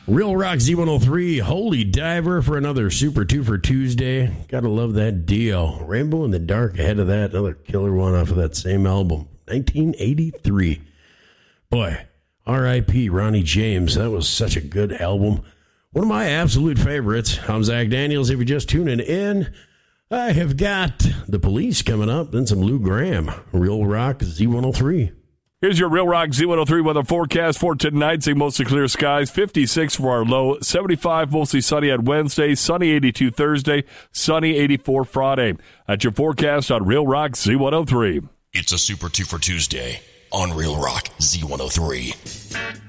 Real Rock Z103, Holy Diver for another Super 2 for Tuesday. Gotta love that deal. Rainbow in the Dark ahead of that. Another killer one off of that same album. 1983. Boy, R.I.P. Ronnie James. That was such a good album. One of my absolute favorites. I'm Zach Daniels. If you're just tuning in, I have got The Police coming up, then some Lou Graham. Real Rock Z103. Here's your Real Rock Z103 weather forecast for tonight. Seeing mostly clear skies, 56 for our low, 75 mostly sunny on Wednesday, sunny 82 Thursday, sunny 84 Friday. That's your forecast on Real Rock Z103. It's a Super 2 for Tuesday on Real Rock Z103.